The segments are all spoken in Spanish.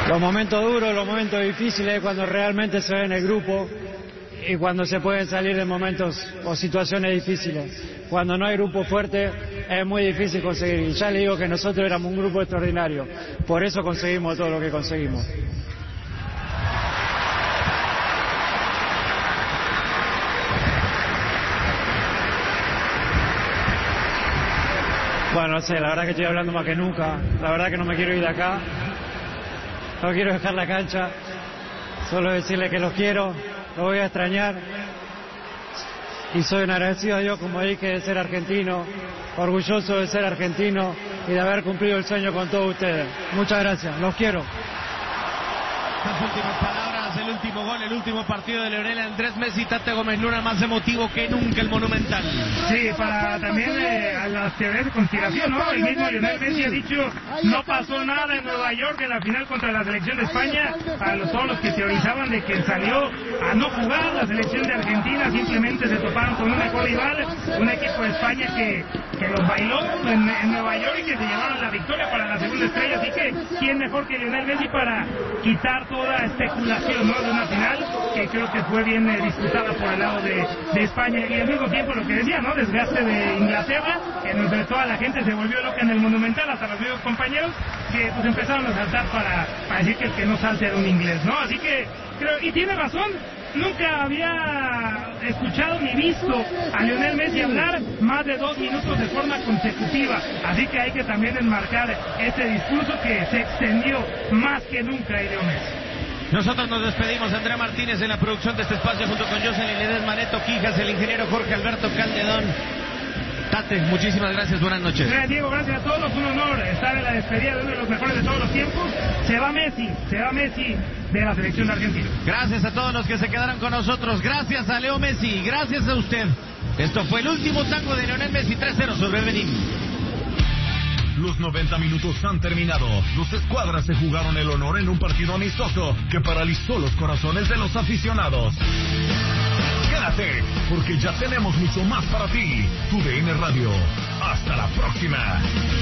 Los momentos duros, los momentos difíciles, cuando realmente se ve en el grupo y cuando se pueden salir de momentos o situaciones difíciles. Cuando no hay grupo fuerte es muy difícil conseguir. Y ya le digo que nosotros éramos un grupo extraordinario. Por eso conseguimos todo lo que conseguimos. Bueno, no sé, la verdad que estoy hablando más que nunca. La verdad que no me quiero ir de acá. No quiero dejar la cancha. Solo decirles que los quiero, los voy a extrañar. Y soy un agradecido a Dios, como dije, de ser argentino, orgulloso de ser argentino y de haber cumplido el sueño con todos ustedes. Muchas gracias, los quiero. Las últimas palabras, el último gol, el último partido de Lionel Andrés Messi. Tate Gómez Luna, más emotivo que nunca el Monumental. Sí, para también a las teorías de conspiración, ¿no? El mismo Lionel Messi ha dicho, no pasó nada en Nueva York en la final contra la selección de España. Para todos los que teorizaban de que salió a no jugar la selección de Argentina, simplemente se toparon con un mejor rival, un equipo de España que los bailó en Nueva York y que se llevaron la victoria para la segunda estrella. Así que, ¿quién mejor que Lionel Messi para quitar toda especulación, ¿no?, de una final que creo que fue bien disputada por el lado de España? Y al mismo tiempo lo que decía, ¿no?, desgaste de Inglaterra, que entre toda la gente se volvió loca en el Monumental, hasta los mismos compañeros que pues empezaron a saltar para decir que el que no salte era un inglés, ¿no? Así que creo, y tiene razón, nunca había escuchado ni visto a Lionel Messi hablar más de 2 minutos de forma consecutiva, así que hay que también enmarcar este discurso que se extendió más que nunca, Leo Messi. Nosotros nos despedimos. Andrea Martínez en la producción de este espacio junto con Jocelyn Ledesma, Quijas, el ingeniero Jorge Alberto Calderón. Tate, muchísimas gracias, buenas noches. Diego, gracias a todos, un honor estar en la despedida de uno de los mejores de todos los tiempos. Se va Messi de la selección de Argentina. Gracias a todos los que se quedaron con nosotros, gracias a Leo Messi, gracias a usted. Esto fue el último tango de Lionel Messi, 3-0 sobre Benín. Los 90 minutos han terminado. Dos escuadras se jugaron el honor en un partido amistoso que paralizó los corazones de los aficionados. Quédate, porque ya tenemos mucho más para ti. TUDN Radio. Hasta la próxima.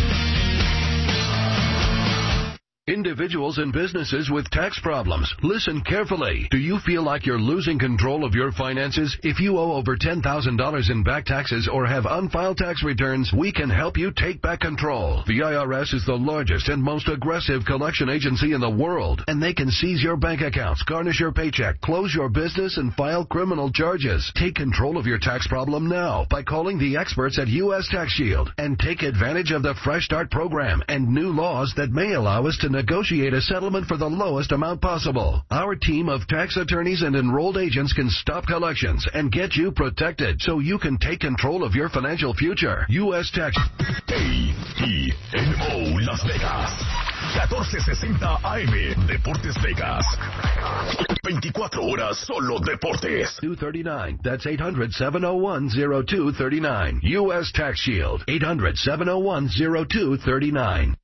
Individuals and businesses with tax problems, listen carefully. Do you feel like you're losing control of your finances? If you owe over $10,000 in back taxes or have unfiled tax returns, we can help you take back control. The IRS is the largest and most aggressive collection agency in the world, and they can seize your bank accounts, garnish your paycheck, close your business, and file criminal charges. Take control of your tax problem now by calling the experts at U.S. Tax Shield and take advantage of the Fresh Start program and new laws that may allow us to negotiate a settlement for the lowest amount possible. Our team of tax attorneys and enrolled agents can stop collections and get you protected so you can take control of your financial future. U.S. Tax. AENO Las Vegas. 1460 AM. Deportes Vegas. 24 horas solo deportes. 239. That's 800-701-0239. U.S. Tax Shield. 800-701-0239.